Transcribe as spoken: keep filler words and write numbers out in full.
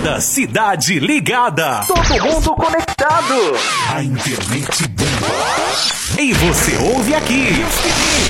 Toda cidade ligada. Todo mundo conectado. A internet bomba. E você ouve aqui.